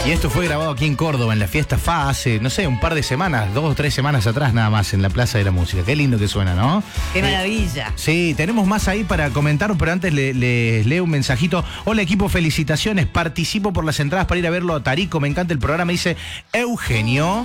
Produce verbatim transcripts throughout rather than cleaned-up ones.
Y esto fue grabado aquí en Córdoba, en la Fiesta F A, hace, no sé, un par de semanas, dos o tres semanas atrás nada más, en la Plaza de la Música. Qué lindo que suena, ¿no? ¡Qué maravilla! Eh, sí, tenemos más ahí para comentar, pero antes les le, leo un mensajito. Hola equipo, felicitaciones, participo por las entradas para ir a verlo a Tarico, me encanta el programa, dice Eugenio.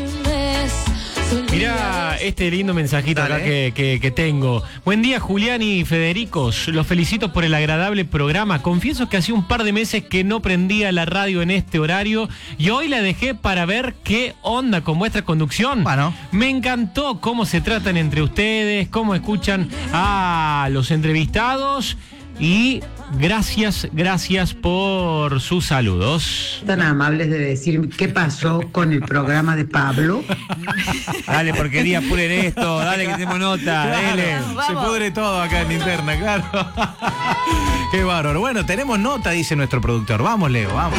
Mirá este lindo mensajito Dale. acá que, que, que tengo. Buen día, Julián y Federicos. Los felicito por el agradable programa. Confieso que hacía un par de meses que no prendía la radio en este horario y hoy la dejé para ver qué onda con vuestra conducción. Bueno. Me encantó cómo se tratan entre ustedes, cómo escuchan a los entrevistados y gracias, gracias por sus saludos. Tan amables de decir qué pasó con el programa de Pablo. Dale, porquería, apuren esto, dale que tenemos nota, dale. Vamos. Se pudre todo acá en linterna, claro. Qué bárbaro. Bueno, tenemos nota, dice nuestro productor. Vamos, Leo, vamos.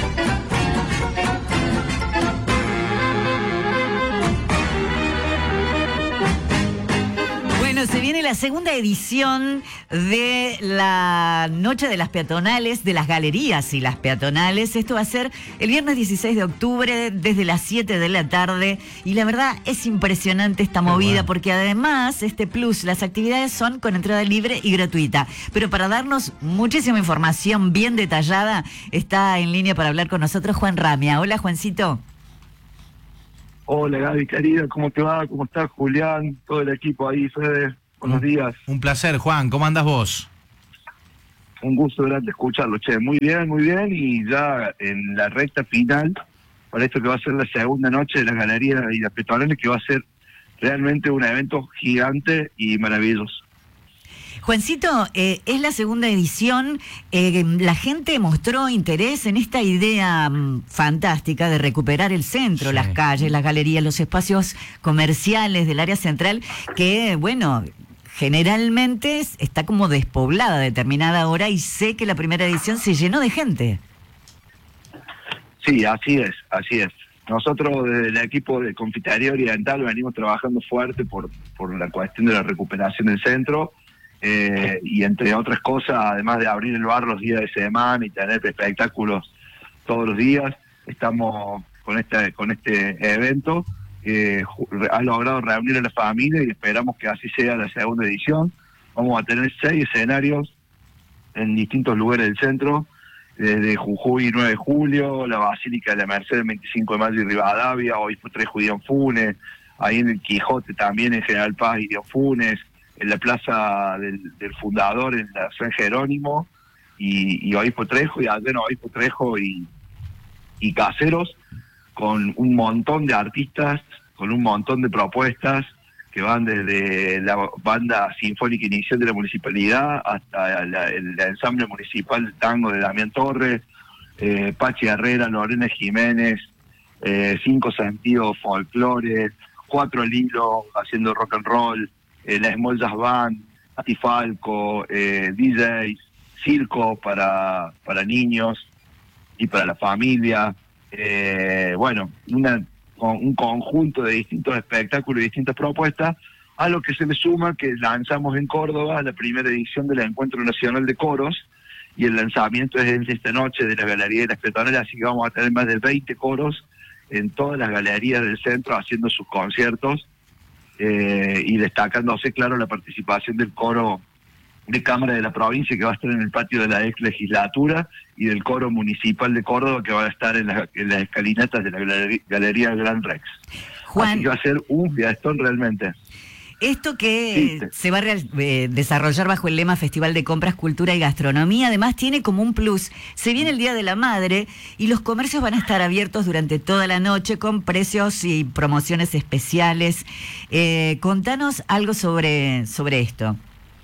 Bueno, se viene la segunda edición de la Noche de las Peatonales, de las Galerías y las Peatonales. Esto va a ser el viernes dieciséis de octubre desde las siete de la tarde. Y la verdad es impresionante esta Qué movida bueno. porque además este plus, las actividades son con entrada libre y gratuita. Pero para darnos muchísima información bien detallada, está en línea para hablar con nosotros Juan Ramia. Hola, Juancito. Hola Gaby, querida, ¿cómo te va? ¿Cómo estás, Julián? Todo el equipo ahí, Fede. Buenos días. Un placer, Juan. ¿Cómo andas vos? Un gusto grande escucharlo, che. Muy bien, muy bien. Y ya en la recta final, para esto que va a ser la segunda noche de las galerías y las peatonales, que va a ser realmente un evento gigante y maravilloso. Juancito, eh, es la segunda edición. Eh, la gente mostró interés en esta idea mm, fantástica de recuperar el centro, Sí. las calles, las galerías, los espacios comerciales del área central, que, bueno, generalmente es- está como despoblada a determinada hora y sé que la primera edición se llenó de gente. Sí, así es, así es. Nosotros desde el equipo de Confitería Oriental venimos trabajando fuerte por, por la cuestión de la recuperación del centro. Eh, y entre otras cosas, además de abrir el bar los días de semana y tener espectáculos todos los días, estamos con este con este evento que eh, ha logrado reunir a la familia y esperamos que así sea la segunda edición. Vamos a tener seis escenarios en distintos lugares del centro, desde Jujuy nueve de julio, la Basílica de la Merced el veinticinco de mayo y Rivadavia, Obispo tres Julián Funes, ahí en el Quijote también en General Paz y Dion Funes, en la Plaza del, del Fundador, en la San Jerónimo, y, y Obispo Trejo, y Adeno Obispo Trejo y, y Caseros, con un montón de artistas, con un montón de propuestas, que van desde la banda sinfónica inicial de la municipalidad hasta la, el, el ensamble municipal de tango de Damián Torres, eh, Pachi Herrera, Lorena Jiménez, eh, Cinco Sentidos, Folclore, Cuatro Lilo haciendo rock and roll, eh, la Small Jazz Band, Atifalco, eh, D Js, circo para, para niños y para la familia, eh, bueno, una, con un conjunto de distintos espectáculos y distintas propuestas, a lo que se le suma que lanzamos en Córdoba la primera edición del Encuentro Nacional de Coros, y el lanzamiento es el de esta noche de la Galería de las Peatonales, así que vamos a tener más de veinte coros en todas las galerías del centro haciendo sus conciertos, eh, y destacándose, claro, la participación del coro de Cámara de la Provincia, que va a estar en el patio de la ex legislatura, y del coro municipal de Córdoba, que va a estar en, la, en las escalinatas de la Galería, Galería Gran Rex. Juan, Así que va a ser un fiestón realmente. esto que Sí. se va a real- eh, desarrollar bajo el lema Festival de Compras, Cultura y Gastronomía, además tiene como un plus. Se viene el Día de la Madre y los comercios van a estar abiertos durante toda la noche con precios y promociones especiales. Eh, contanos algo sobre, sobre esto.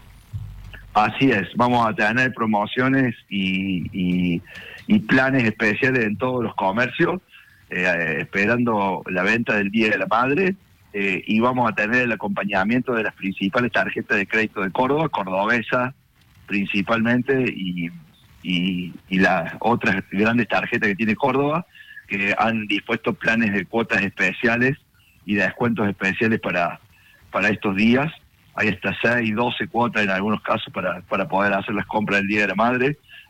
Así es, vamos a tener promociones y, y, y planes especiales en todos los comercios, eh, esperando la venta del Día de la Madre, eh, y vamos a tener el acompañamiento de las principales tarjetas de crédito de Córdoba, Cordobesa principalmente, y, y, y las otras grandes tarjetas que tiene Córdoba, que han dispuesto planes de cuotas especiales y de descuentos especiales para, para estos días. Hay hasta seis, doce cuotas en algunos casos para, para poder hacer las compras del Día de la Madre.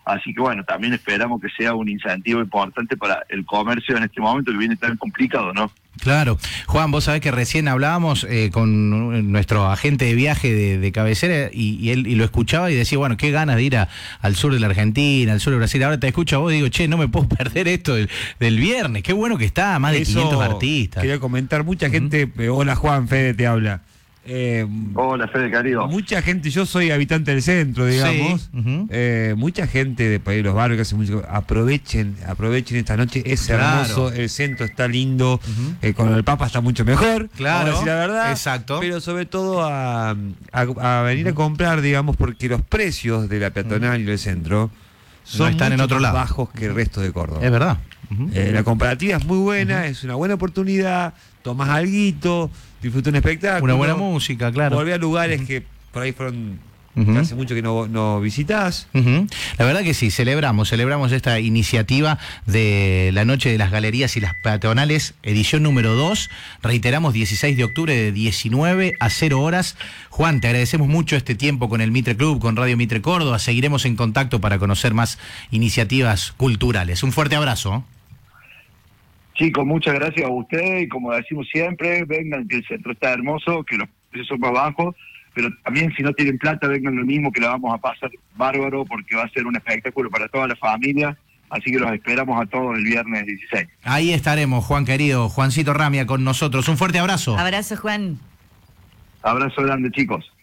Así que bueno, también esperamos que sea un incentivo importante para el comercio en este momento que viene tan complicado, ¿no? Claro. Juan, vos sabés que recién hablábamos eh, con nuestro agente de viaje de, de cabecera y, y él y lo escuchaba y decía, bueno, qué ganas de ir a, al sur de la Argentina, al sur de Brasil. Ahora te escucho a vos y digo, che, no me puedo perder esto del, del viernes. Qué bueno que está, más de Eso quinientos artistas. Quería comentar, mucha gente, eh, hola Juan, Fede te habla. Eh, Hola, Fede, querido. Mucha gente, yo soy habitante del centro, digamos. Sí, uh-huh. eh, mucha gente de por ahí, los barrios que hacen música, aprovechen, aprovechen esta noche, es Claro. hermoso, el centro está lindo, Uh-huh. eh, con el Papa está mucho mejor, Claro, vamos a decir la verdad. exacto. Pero sobre todo a, a, a venir a comprar, digamos, porque los precios de la peatonal y del centro son están en mucho otro más lado. bajos que el resto de Córdoba. Es verdad. Uh-huh. Eh, la comparativa es muy buena, es una buena oportunidad, tomás alguito, disfruta un espectáculo. Una buena música, claro. Volver a lugares que por ahí fueron Ujú. hace mucho que no, no visitás. Ujú. La verdad que sí, celebramos, celebramos esta iniciativa de la Noche de las Galerías y las Peatonales, edición número dos. Reiteramos, dieciséis de octubre de diecinueve a cero horas. Juan, te agradecemos mucho este tiempo con el Mitre Club, con Radio Mitre Córdoba. Seguiremos en contacto para conocer más iniciativas culturales. Un fuerte abrazo. Chicos, muchas gracias a ustedes y como decimos siempre, vengan que el centro está hermoso, que los precios son más bajos, pero también si no tienen plata, vengan lo mismo, que la vamos a pasar bárbaro porque va a ser un espectáculo para toda la familia, así que los esperamos a todos el viernes dieciséis. Ahí estaremos, Juan querido, Juancito Ramia con nosotros. Un fuerte abrazo. Abrazo, Juan. Abrazo grande, chicos.